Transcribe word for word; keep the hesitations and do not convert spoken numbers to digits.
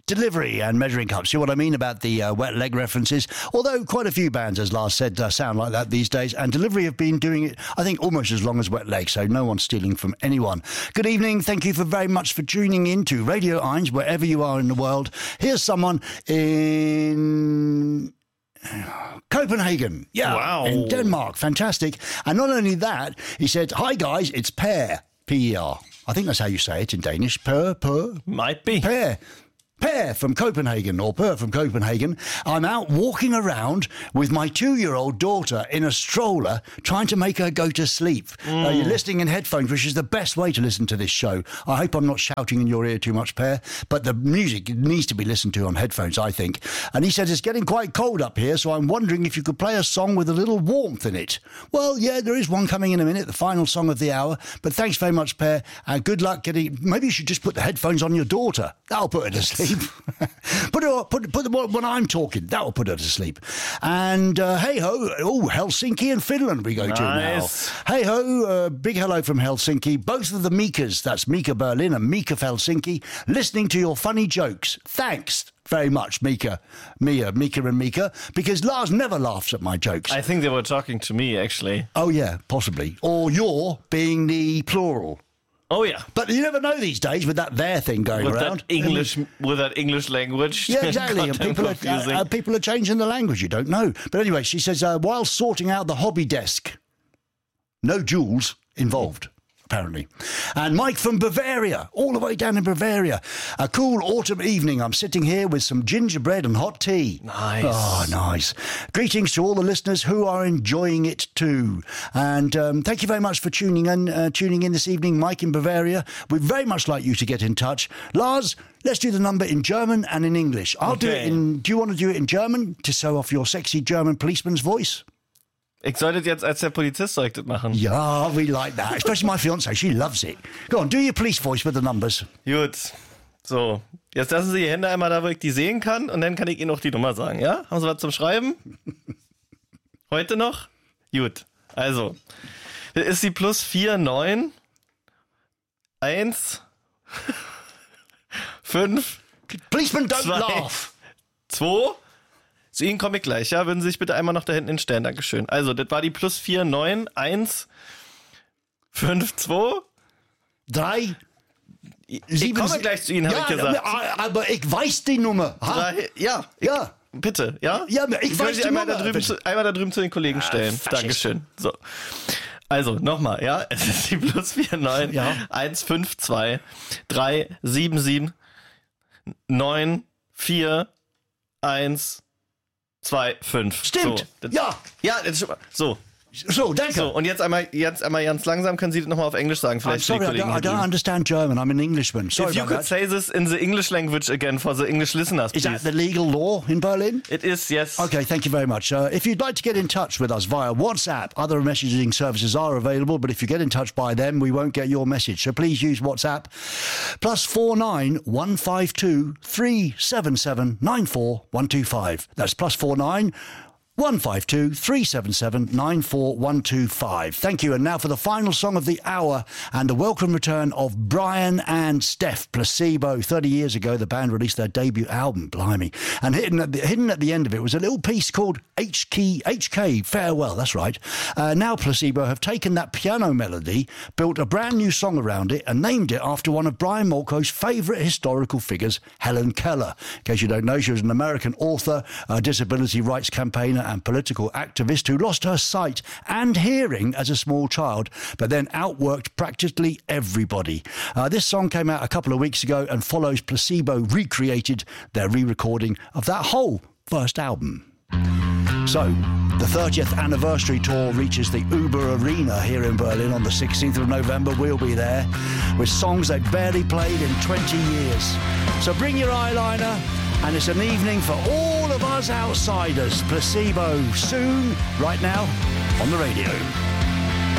Delivery and Measuring Cup. See what I mean about the uh, wet leg references? Although quite a few bands, as Lars said, uh, sound like that these days. And Delivery have been doing it, I think, almost as long as Wet Leg, so no one's stealing from anyone. Good evening. Thank you for very much for tuning in to Radio Eins, wherever you are in the world. Here's someone in Copenhagen. Yeah, wow. In Denmark. Fantastic. And not only that, he said, hi guys, it's Per. P E R. I think that's how you say it in Danish. Per, per. Might be. Per. Per from Copenhagen, or Per from Copenhagen. I'm out walking around with my two-year-old daughter in a stroller trying to make her go to sleep. Mm. Uh, you're listening in headphones, which is the best way to listen to this show. I hope I'm not shouting in your ear too much, Per, but the music needs to be listened to on headphones, I think. And he said it's getting quite cold up here, so I'm wondering if you could play a song with a little warmth in it. Well, yeah, there is one coming in a minute, the final song of the hour, but thanks very much, Per, and good luck getting... Maybe you should just put the headphones on your daughter. That'll put her to sleep. put her put put the, when I'm talking, that will put her to sleep. And uh, hey ho, oh Helsinki and Finland we go nice. to now. Hey ho, uh, big hello from Helsinki. Both of the Mikas, that's Mika Berlin and Mika Helsinki, listening to your funny jokes. Thanks very much, Mika, Mia, Mika and Mika, because Lars never laughs at my jokes. I think they were talking to me actually. Oh yeah, possibly, or you're being the plural. Oh yeah, but you never know these days with that there thing going with around. That English, with that English language. Yeah, exactly. And people are uh, uh, people are changing the language. You don't know. But anyway, she says uh, while sorting out the hobby desk, no jewels involved. Apparently. And Mike from Bavaria, all the way down in Bavaria. A cool autumn evening. I'm sitting here with some gingerbread and hot tea. Nice. Oh, nice. Greetings to all the listeners who are enjoying it too. And um, thank you very much for tuning in, uh, tuning in this evening, Mike in Bavaria. We'd very much like you to get in touch. Lars, let's do the number in German and in English. I'll okay. do it in... Do you want to do it in German to show off your sexy German policeman's voice? Ich soll das jetzt als der Polizist soll ich das machen. Ja, we like that. Especially my fiancée, she loves it. Go on, do your police voice with the numbers. Gut. So, jetzt lassen Sie die Hände einmal da, wo ich die sehen kann, und dann kann ich Ihnen auch die Nummer sagen, ja? Haben Sie was zum Schreiben? Heute noch? Gut. Also, das ist die plus vier neun eins fünf Policeman don't laugh. zwei Zu Ihnen komme ich gleich, ja? Würden Sie sich bitte einmal noch da hinten hinstellen, Dankeschön. Also, das war die plus vier neun eins fünf zwei drei Ich komme gleich zu Ihnen, habe ja, ich gesagt. Aber ich weiß die Nummer. Drei, ja, ich, ja. Bitte, ja? Ja, ich, ich weiß Sie die einmal Nummer. Da drüben zu, einmal da drüben zu den Kollegen stellen. Ah, Dankeschön. So. Also, nochmal, ja? Es ist die plus vier neun eins fünf zwei drei sieben sieben neun vier eins zwei fünf Stimmt. So, das, ja. Ja, das ist schon mal. So. So, danke. So, und jetzt einmal, jetzt einmal ganz langsam, können Sie das nochmal auf Englisch sagen, vielleicht I'm sorry, für die Kollegen. I don't, I don't understand German. I'm an Englishman. Sorry If you about could that. say this in the English language again for the English listeners, Is please. that the legal law in Berlin? It is, yes. Okay, thank you very much. Uh, if you'd like to get in touch with us via WhatsApp, other messaging services are available, but if you get in touch by them, we won't get your message. So please use WhatsApp. Plus four nine one five two three seven seven nine four one two five. That's plus four nine. one five two three seven seven nine four one two five. Thank you. And now for the final song of the hour and the welcome return of Brian and Steph, Placebo. thirty years ago, the band released their debut album, blimey. And hidden at the, hidden at the end of it was a little piece called H K, H K Farewell, that's right. Uh, now Placebo have taken that piano melody, built a brand new song around it and named it after one of Brian Molko's favourite historical figures, Helen Keller. In case you don't know, she was an American author, a disability rights campaigner and political activist who lost her sight and hearing as a small child, but then outworked practically everybody. Uh, this song came out a couple of weeks ago and follows Placebo recreated their re-recording of that whole first album. So, the thirtieth anniversary tour reaches the Uber Arena here in Berlin on the sixteenth of November. We'll be there with songs they barely played in twenty years. So bring your eyeliner, and it's an evening for all of us outsiders. Placebo soon, right now, on the radio.